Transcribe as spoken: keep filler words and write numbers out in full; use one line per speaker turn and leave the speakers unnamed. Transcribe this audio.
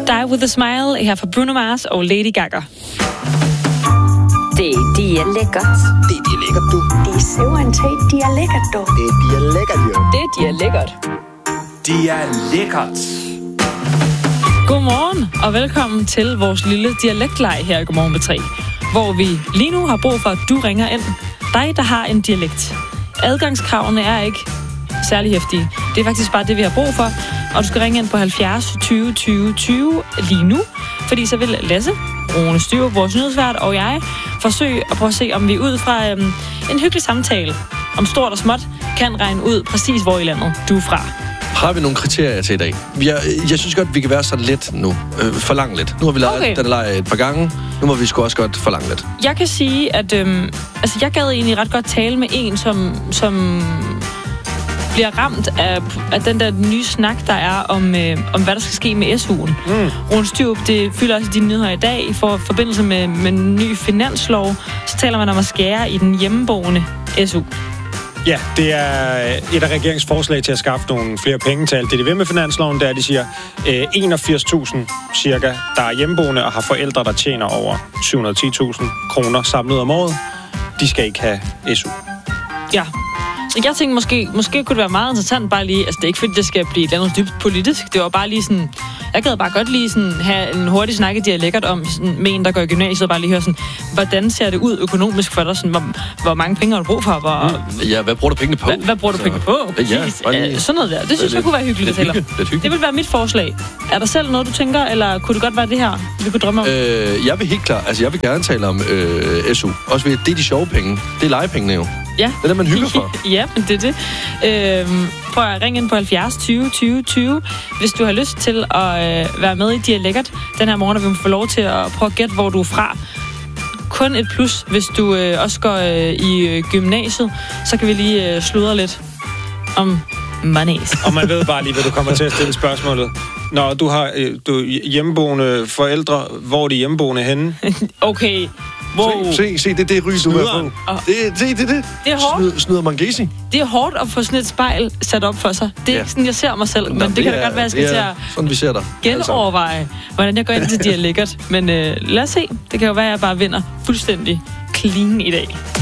Die With A Smile her fra Bruno Mars og Lady Gaga.
Det, de er lækkert.
Det, de er lækkert, du.
Det er simpelthen de er lækkert, du.
Det, de er lækkert, jo.
Det, de er lækkert.
De er lækkert.
Godmorgen og velkommen til vores lille dialektleg her i Godmorgen med tre, hvor vi lige nu har brug for, at du ringer ind. Dig, der har en dialekt. Adgangskravene er ikke særlig heftige. Det er faktisk bare det, vi har brug for. Og du skal ringe ind på halvfjerds tyve tyve tyve lige nu, fordi så vil Lasse, Rune Styrup, vores nyhedsvært og jeg forsøge at prøve at se, om vi ud fra øhm, en hyggelig samtale om stort og småt kan regne ud præcis, hvor i landet du er fra.
Har vi nogle kriterier til i dag? Jeg, jeg synes godt, vi kan være så let nu. Øh, forlang lidt. Nu har vi lavet okay. den leg et par gange. Nu må vi sgu også godt forlange lidt.
Jeg kan sige, at øhm, altså, jeg gad egentlig ret godt tale med en, som, som bliver ramt af, af den der nye snak, der er om, øh, om hvad der skal ske med S U'en. Mm. Rune Styrup, det fylder også i dine nyheder i dag. I for, forbindelse med, med en ny finanslov, så taler man om at skære i den hjemmeboende S U.
Ja, det er et af regeringsforslag til at skaffe nogle flere penge til alt det, de vil med finansloven, der de siger øh, enogfirs tusind cirka, der er hjemmeboende og har forældre, der tjener over syv hundrede og ti tusind kroner samlet om året. De skal ikke have S U.
Ja, så jeg tænkte måske, måske kunne det være meget interessant bare lige, altså det er ikke fordi, det skal blive et eller andet dybt politisk, det var bare lige sådan, jeg gad bare godt lige sådan have en hurtig snak i dialekt om sådan, med en, der går i gymnasiet, og bare lige høre sådan, hvordan ser det ud økonomisk for dig, sådan, hvor, hvor mange penge har du brug for, hvor,
mm. Ja, hvad bruger du pengene på?
Hvad, hvad bruger du så, pengene på?
Ja,
ja, sådan noget der, det synes jeg kunne være hyggeligt at tale om. Det vil være mit forslag. Er der selv noget, du tænker, eller kunne det godt være det her, vi kunne drømme om?
Øh, jeg vil helt klart, altså jeg vil gerne tale om øh, S U, også ved, det er de sjove penge, det er legepengene jo.
Ja.
Det er det, man hygger for.
Ja, men det er det. Øhm, prøv at ringe ind på halvfjerds tyve tyve tyve, hvis du har lyst til at øh, være med i Dialekt den her morgen, og vi må få lov til at prøve at gætte, hvor du er fra. Kun et plus, hvis du øh, også går øh, i øh, gymnasiet, så kan vi lige øh, sludre lidt om monies.
Og man ved bare lige, hvad du kommer til at stille spørgsmålet. Når du har øh, du hjemmeboende forældre, hvor er de hjemmeboende henne?
Okay. Wow.
Se, se, se, det er det ryg, du er på.
Oh.
Det, se, det er det.
Det er hårdt.
Snyd, snyder Mangesi.
Det er hårdt at få sådan et spejl sat op for sig. Det er ja. ikke sådan, jeg ser mig selv, men Nå, det, det kan da godt være, jeg skal til at
sådan, vi ser dig.
genoverveje, hvordan jeg går ind til dialekt. Men øh, lad os se. Det kan jo være, at jeg bare vinder fuldstændig clean i dag.